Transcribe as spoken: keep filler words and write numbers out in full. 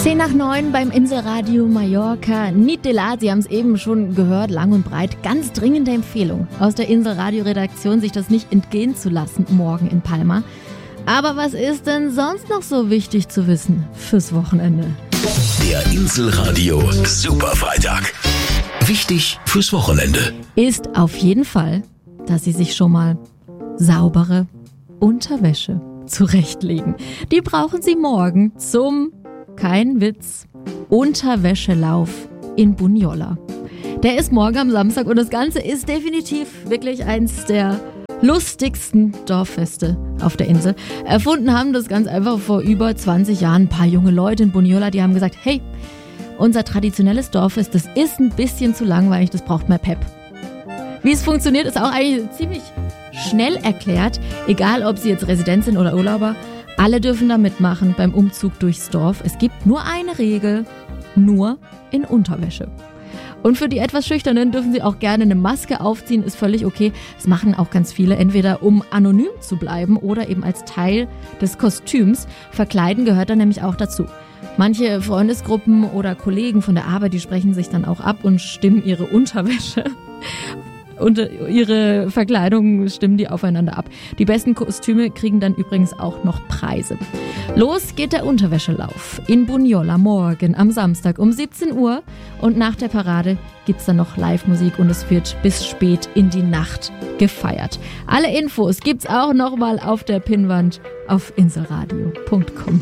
zehn nach neun beim Inselradio Mallorca. Nit de la, Sie haben es eben schon gehört, lang und breit. Ganz dringende Empfehlung aus der Inselradio-Redaktion, sich das nicht entgehen zu lassen, morgen in Palma. Aber was ist denn sonst noch so wichtig zu wissen fürs Wochenende? Der Inselradio Superfreitag. Wichtig fürs Wochenende Ist auf jeden Fall, dass Sie sich schon mal saubere Unterwäsche zurechtlegen. Die brauchen Sie morgen zum, kein Witz, Unterwäschelauf in Bunyola. Der ist morgen am Samstag und das Ganze ist definitiv wirklich eins der lustigsten Dorffeste auf der Insel. Erfunden haben das ganz einfach vor über zwanzig Jahren ein paar junge Leute in Bunyola, die haben gesagt, hey, unser traditionelles Dorffest, das ist ein bisschen zu langweilig, das braucht mehr Pep. Wie es funktioniert, ist auch eigentlich ziemlich schnell erklärt. Egal, ob Sie jetzt Resident sind oder Urlauber, alle dürfen da mitmachen beim Umzug durchs Dorf. Es gibt nur eine Regel, nur in Unterwäsche. Und für die etwas Schüchternen dürfen Sie auch gerne eine Maske aufziehen, ist völlig okay. Das machen auch ganz viele, entweder um anonym zu bleiben oder eben als Teil des Kostüms. Verkleiden gehört dann nämlich auch dazu. Manche Freundesgruppen oder Kollegen von der Arbeit, die sprechen sich dann auch ab und stimmen ihre Unterwäsche und ihre Verkleidung stimmen die aufeinander ab. Die besten Kostüme kriegen dann übrigens auch noch Preise. Los geht der Unterwäschelauf in Bunyola morgen am Samstag um siebzehn Uhr und nach der Parade gibt's dann noch Live-Musik und es wird bis spät in die Nacht gefeiert. Alle Infos gibt's auch nochmal auf der Pinnwand auf inselradio punkt com.